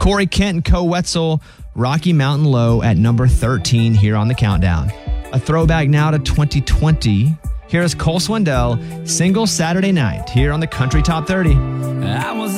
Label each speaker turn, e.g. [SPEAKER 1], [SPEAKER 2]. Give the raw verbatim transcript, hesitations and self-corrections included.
[SPEAKER 1] Corey Kent and Co Wetzel, Rocky Mountain Low at number thirteen here on the countdown. A throwback now to twenty twenty. Here is Cole Swindell, Single Saturday Night here on the Country Top thirty.
[SPEAKER 2] I was